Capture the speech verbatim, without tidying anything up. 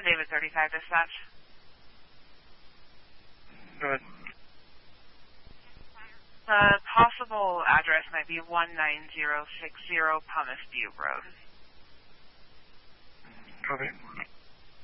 David thirty-five dispatch. Go ahead. The possible address might be one nine zero six zero Pumice Butte Road. Copy.